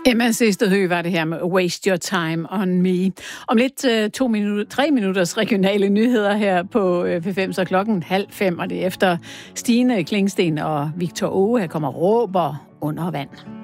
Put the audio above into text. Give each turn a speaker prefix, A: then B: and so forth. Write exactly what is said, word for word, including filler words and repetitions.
A: Emma Sesterhø var det her med Waste Your Time on Me. Om lidt to minutter, tre minutters regionale nyheder her på P fem, så klokken halv fem, og det er efter Stine Klingsten og Victor Åge, her kommer råber under vand.